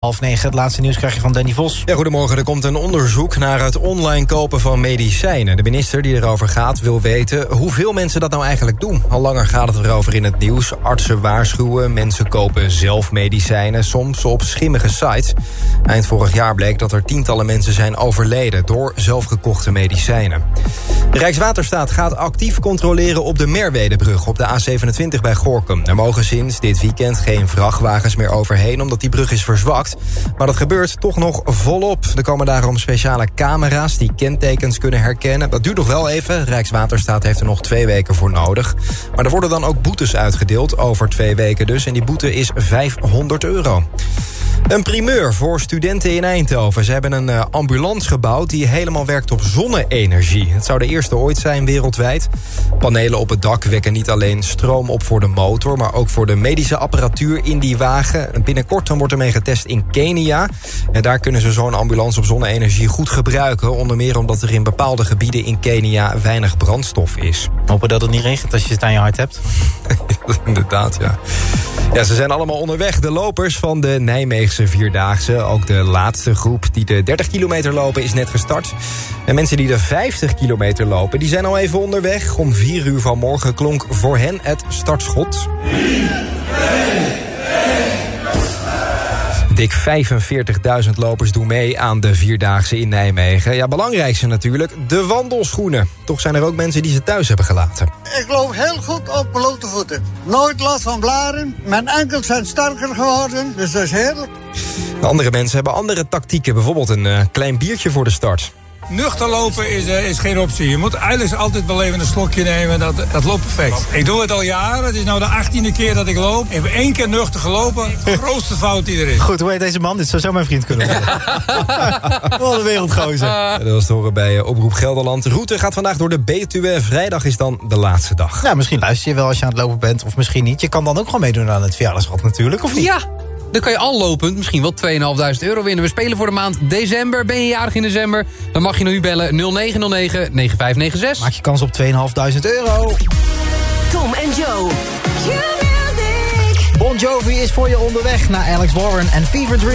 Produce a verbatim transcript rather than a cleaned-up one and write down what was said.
Half negen, het laatste nieuws krijg je van Danny Vos. Ja, goedemorgen. Er komt een onderzoek naar het online kopen van medicijnen. De minister die erover gaat wil weten hoeveel mensen dat nou eigenlijk doen. Al langer gaat het erover in het nieuws. Artsen waarschuwen, mensen kopen zelf medicijnen, soms op schimmige sites. Eind vorig jaar bleek dat er tientallen mensen zijn overleden door zelfgekochte medicijnen. De Rijkswaterstaat gaat actief controleren op de Merwedebrug op de A zevenentwintig bij Gorinchem. Er mogen sinds dit weekend geen vrachtwagens meer overheen omdat die brug is verzwakt. Maar dat gebeurt toch nog volop. Er komen daarom speciale camera's die kentekens kunnen herkennen. Dat duurt nog wel even. Rijkswaterstaat heeft er nog twee weken voor nodig. Maar er worden dan ook boetes uitgedeeld, over twee weken dus. En die boete is vijfhonderd euro. Een primeur voor studenten in Eindhoven. Ze hebben een uh, ambulance gebouwd die helemaal werkt op zonne-energie. Het zou de eerste ooit zijn wereldwijd. Panelen op het dak wekken niet alleen stroom op voor de motor, maar ook voor de medische apparatuur in die wagen. Binnenkort dan wordt ermee getest in Kenia. En daar kunnen ze zo'n ambulance op zonne-energie goed gebruiken. Onder meer omdat er in bepaalde gebieden in Kenia weinig brandstof is. Hopen dat het niet regent als je het aan je hart hebt. Inderdaad, ja. Ja, ze zijn allemaal onderweg. De lopers van de Nijmeegse Vierdaagse. Ook de laatste groep die de dertig kilometer lopen is net gestart. En mensen die de vijftig kilometer lopen, die zijn al even onderweg. Om vier uur vanmorgen klonk voor hen het startschot. Dik vijfenveertigduizend lopers doen mee aan de Vierdaagse in Nijmegen. Ja, belangrijkste natuurlijk, de wandelschoenen. Toch zijn er ook mensen die ze thuis hebben gelaten. Ik loop heel goed op blote voeten. Nooit last van blaren. Mijn enkels zijn sterker geworden, dus dat is heerlijk. De andere mensen hebben andere tactieken. Bijvoorbeeld een uh, klein biertje voor de start. Nuchter lopen is, uh, is geen optie. Je moet eigenlijk altijd wel even een slokje nemen. Dat, dat loopt perfect. Ik doe het al jaren. Het is nou de achttiende keer dat ik loop. Ik heb één keer nuchter gelopen. De grootste fout die er is. Goed, hoe heet deze man? Dit zou zo mijn vriend kunnen worden. Wat een wereldgozer. Ja, dat was te horen bij uh, Oproep Gelderland. De route gaat vandaag door de Betuwe. Vrijdag is dan de laatste dag. Ja, misschien luister je wel als je aan het lopen bent. Of misschien niet. Je kan dan ook gewoon meedoen aan het verjaardagsrad natuurlijk, of niet? Ja. Dan kan je al lopend misschien wel tweeduizend euro winnen. We spelen voor de maand december. Ben je jarig in december? Dan mag je nu bellen nul negen nul negen negen vijf negen zes. Maak je kans op tweeduizend vijfhonderd euro. Tom en Joe. Bon Jovi is voor je onderweg naar Alex Warren en Fever Dream.